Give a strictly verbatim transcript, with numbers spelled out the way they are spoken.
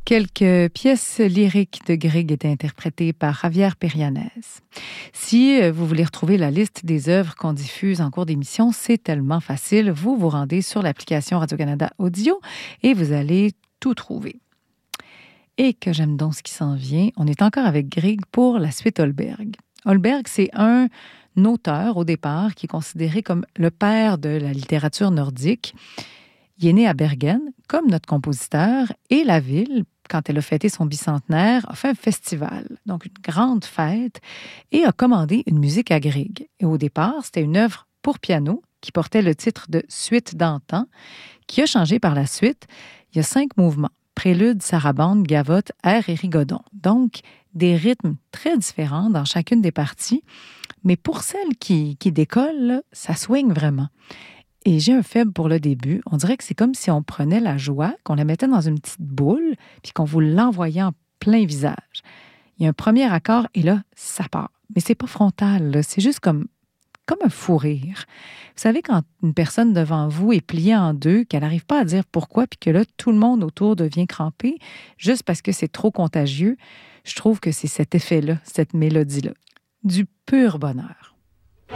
Quelques pièces lyriques de Grieg étaient interprétées par Javier Perianez. Si vous voulez retrouver la liste des œuvres qu'on diffuse en cours d'émission, c'est tellement facile. Vous vous rendez sur l'application Radio-Canada Audio et vous allez tout trouver. Et que j'aime donc ce qui s'en vient, on est encore avec Grieg pour la suite Holberg. Holberg, c'est un auteur au départ qui est considéré comme le père de la littérature nordique. Il est né à Bergen, comme notre compositeur, et la ville, quand elle a fêté son bicentenaire, a fait un festival, donc une grande fête, et a commandé une musique à Grieg. Et au départ, c'était une œuvre pour piano qui portait le titre de Suite d'antan, qui a changé par la suite. Il y a cinq mouvements: prélude, sarabande, gavotte, air et rigodon. Donc, des rythmes très différents dans chacune des parties, mais pour celle qui, qui décolle, là, ça swing vraiment. Et j'ai un faible pour le début. On dirait que c'est comme si on prenait la joie, qu'on la mettait dans une petite boule, puis qu'on vous l'envoyait en plein visage. Il y a un premier accord, et là, ça part. Mais c'est pas frontal, là. C'est juste comme, comme un fou rire. Vous savez, quand une personne devant vous est pliée en deux, qu'elle n'arrive pas à dire pourquoi, puis que là, tout le monde autour devient crampé, juste parce que c'est trop contagieux, je trouve que c'est cet effet-là, cette mélodie-là. Du pur bonheur.